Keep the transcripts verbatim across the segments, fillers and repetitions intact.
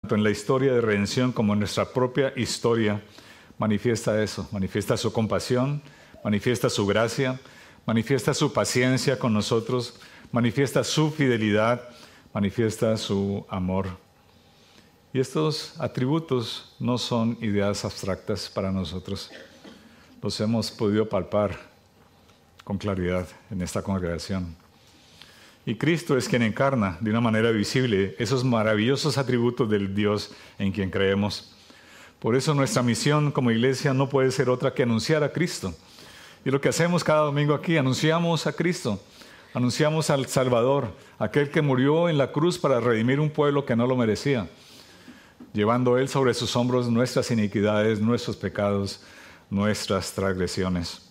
tanto en la historia de redención como en nuestra propia historia, manifiesta eso, manifiesta su compasión, manifiesta su gracia, manifiesta su paciencia con nosotros, manifiesta su fidelidad, manifiesta su amor. Y estos atributos no son ideas abstractas para nosotros. Los hemos podido palpar con claridad en esta congregación. Y Cristo es quien encarna de una manera visible esos maravillosos atributos del Dios en quien creemos. Por eso nuestra misión como iglesia no puede ser otra que anunciar a Cristo. Y lo que hacemos cada domingo aquí, anunciamos a Cristo, anunciamos al Salvador, aquel que murió en la cruz para redimir un pueblo que no lo merecía, llevando Él sobre sus hombros nuestras iniquidades, nuestros pecados, nuestras transgresiones.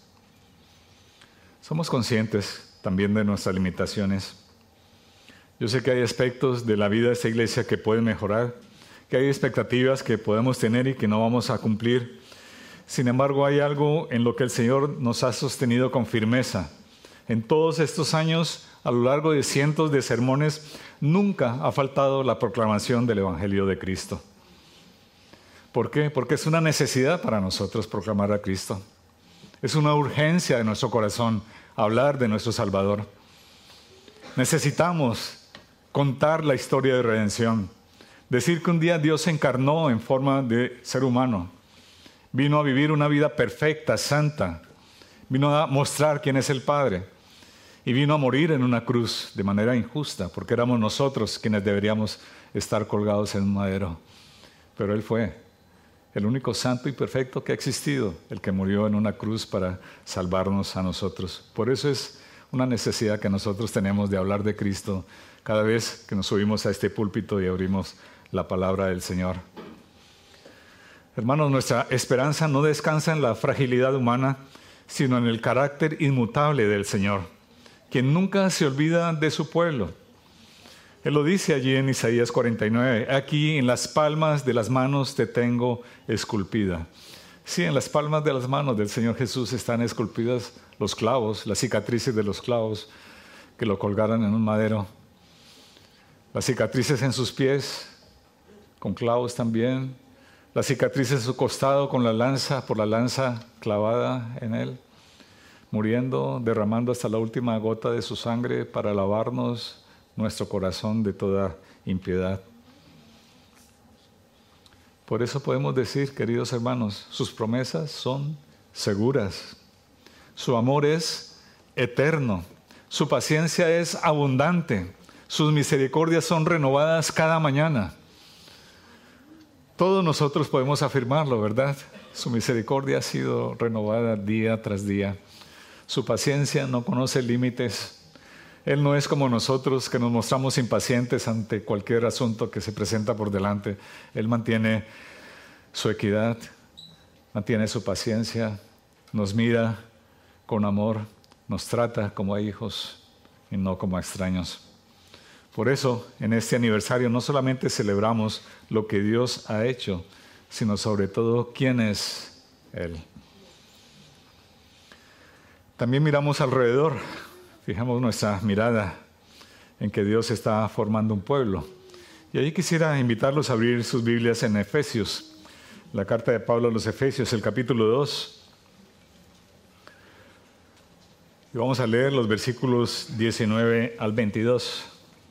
Somos conscientes también de nuestras limitaciones. Yo sé que hay aspectos de la vida de esta iglesia que pueden mejorar, que hay expectativas que podemos tener y que no vamos a cumplir. Sin embargo, hay algo en lo que el Señor nos ha sostenido con firmeza. En todos estos años, a lo largo de cientos de sermones, nunca ha faltado la proclamación del Evangelio de Cristo. ¿Por qué? Porque es una necesidad para nosotros proclamar a Cristo. Es una urgencia de nuestro corazón hablar de nuestro Salvador. Necesitamos contar la historia de redención. Decir que un día Dios se encarnó en forma de ser humano. Vino a vivir una vida perfecta, santa. Vino a mostrar quién es el Padre. Y vino a morir en una cruz de manera injusta, porque éramos nosotros quienes deberíamos estar colgados en un madero. Pero Él fue el único santo y perfecto que ha existido, el que murió en una cruz para salvarnos a nosotros. Por eso es una necesidad que nosotros tenemos de hablar de Cristo cada vez que nos subimos a este púlpito y abrimos la palabra del Señor. Hermanos, nuestra esperanza no descansa en la fragilidad humana, sino en el carácter inmutable del Señor, quien nunca se olvida de su pueblo. Él lo dice allí en Isaías cuarenta y nueve, aquí en las palmas de las manos te tengo esculpida. Sí, en las palmas de las manos del Señor Jesús están esculpidas los clavos, las cicatrices de los clavos que lo colgaron en un madero. Las cicatrices en sus pies, con clavos también. Las cicatrices en su costado con la lanza, por la lanza clavada en él. Muriendo, derramando hasta la última gota de su sangre para lavarnos nuestro corazón de toda impiedad. Por eso podemos decir, queridos hermanos, sus promesas son seguras. Su amor es eterno. Su paciencia es abundante. Sus misericordias son renovadas cada mañana. Todos nosotros podemos afirmarlo, ¿verdad? Su misericordia ha sido renovada día tras día. Su paciencia no conoce límites. Él no es como nosotros que nos mostramos impacientes ante cualquier asunto que se presenta por delante. Él mantiene su equidad, mantiene su paciencia, nos mira con amor, nos trata como a hijos y no como a extraños. Por eso, en este aniversario no solamente celebramos lo que Dios ha hecho, sino sobre todo quién es Él. También miramos alrededor, fijamos nuestra mirada en que Dios está formando un pueblo. Y ahí quisiera invitarlos a abrir sus Biblias en Efesios, la carta de Pablo a los Efesios, el capítulo dos. Y vamos a leer los versículos diecinueve al veintidós.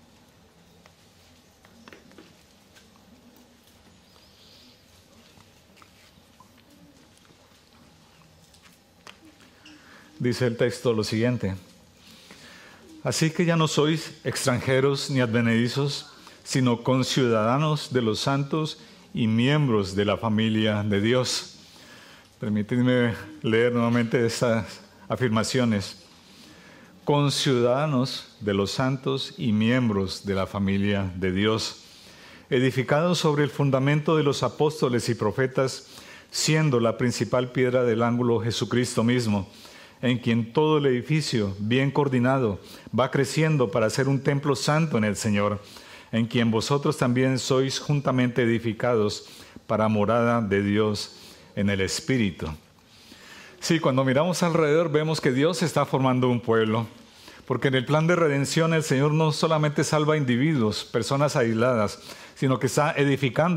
Dice el texto lo siguiente: así que ya no sois extranjeros ni advenedizos, sino conciudadanos de los santos y miembros de la familia de Dios. Permitidme leer nuevamente estas afirmaciones. Conciudadanos de los santos y miembros de la familia de Dios, edificados sobre el fundamento de los apóstoles y profetas, siendo la principal piedra del ángulo Jesucristo mismo, en quien todo el edificio, bien coordinado, va creciendo para ser un templo santo en el Señor, en quien vosotros también sois juntamente edificados para morada de Dios en el Espíritu. Sí, cuando miramos alrededor vemos que Dios está formando un pueblo, porque en el plan de redención el Señor no solamente salva individuos, personas aisladas, sino que está edificando